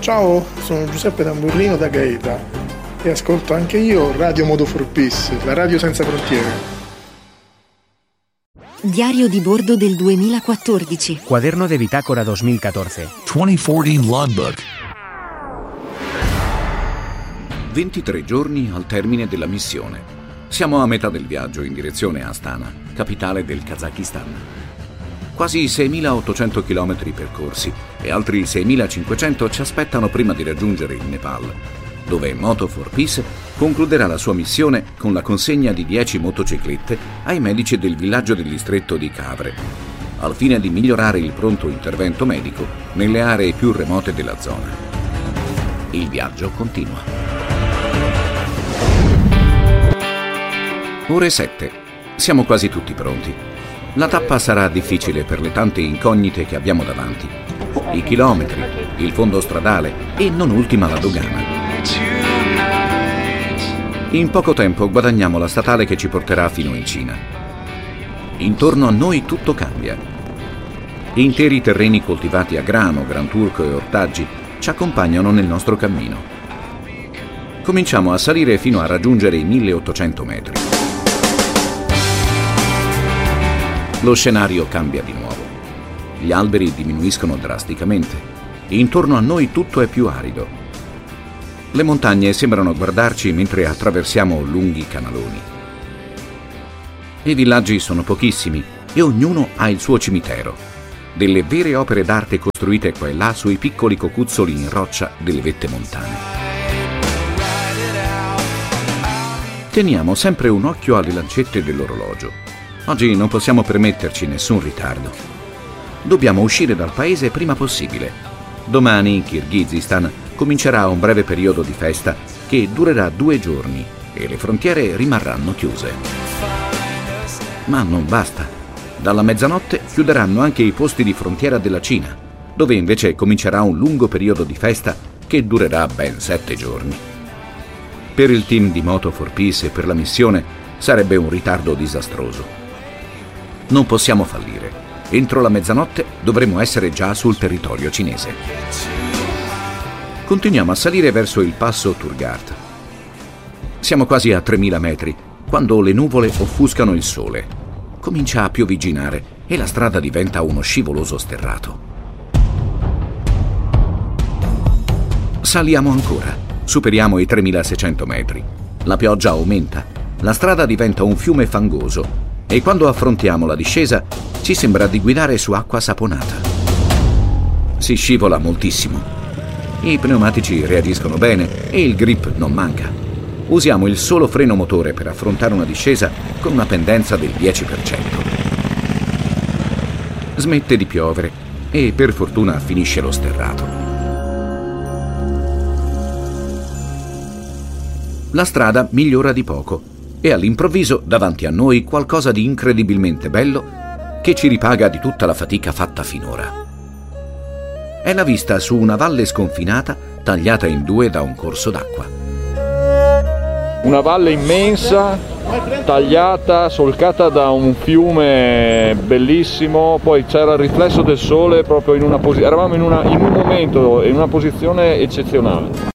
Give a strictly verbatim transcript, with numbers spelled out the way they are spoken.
Ciao, sono Giuseppe Tamburrino da Gaeta e ascolto anche io Radio Moto for Peace, la radio senza frontiere. Diario di bordo del duemilaquattordici. Cuaderno de bitácora duemilaquattordici. duemilaquattordici Logbook. ventitré giorni al termine della missione. Siamo a metà del viaggio in direzione Astana, capitale del Kazakistan. Quasi seimilaottocento chilometri percorsi e altri seimilacinquecento ci aspettano prima di raggiungere il Nepal, dove Moto for Peace concluderà la sua missione con la consegna di dieci motociclette ai medici del villaggio del distretto di Kavre, al fine di migliorare il pronto intervento medico nelle aree più remote della zona. Il viaggio continua. Ore sette. Siamo quasi tutti pronti. La tappa sarà difficile per le tante incognite che abbiamo davanti. I chilometri, il fondo stradale e non ultima la dogana. In poco tempo guadagniamo la statale che ci porterà fino in Cina. Intorno a noi tutto cambia. Interi terreni coltivati a grano, granturco e ortaggi ci accompagnano nel nostro cammino. Cominciamo a salire fino a raggiungere i milleottocento metri. Lo scenario cambia di nuovo. Gli alberi diminuiscono drasticamente. Intorno a noi tutto è più arido. Le montagne sembrano guardarci mentre attraversiamo lunghi canaloni. I villaggi sono pochissimi e ognuno ha il suo cimitero. Delle vere opere d'arte costruite qua e là sui piccoli cocuzzoli in roccia delle vette montane. Teniamo sempre un occhio alle lancette dell'orologio. Oggi non possiamo permetterci nessun ritardo. Dobbiamo uscire dal paese prima possibile. Domani in Kirghizistan comincerà un breve periodo di festa che durerà due giorni e le frontiere rimarranno chiuse. Ma non basta. Dalla mezzanotte chiuderanno anche i posti di frontiera della Cina, dove invece comincerà un lungo periodo di festa che durerà ben sette giorni. Per il team di Moto for Peace e per la missione sarebbe un ritardo disastroso. Non possiamo fallire. Entro la mezzanotte dovremo essere già sul territorio cinese. Continuiamo a salire verso il passo Turgat. Siamo quasi a tremila metri, quando le nuvole offuscano il sole. Comincia a piovigginare e la strada diventa uno scivoloso sterrato. Saliamo ancora. Superiamo i tremilaseicento metri. La pioggia aumenta. La strada diventa un fiume fangoso e quando affrontiamo la discesa ci sembra di guidare su acqua saponata. Si scivola moltissimo. I pneumatici reagiscono bene e il grip non manca. Usiamo il solo freno motore per affrontare una discesa con una pendenza del dieci per cento. Smette di piovere e per fortuna finisce lo sterrato. La strada migliora di poco e all'improvviso davanti a noi qualcosa di incredibilmente bello che ci ripaga di tutta la fatica fatta finora. È la vista su una valle sconfinata tagliata in due da un corso d'acqua. Una valle immensa, tagliata, solcata da un fiume bellissimo, poi c'era il riflesso del sole proprio in una posizione, eravamo in, una, in un momento, in una posizione eccezionale.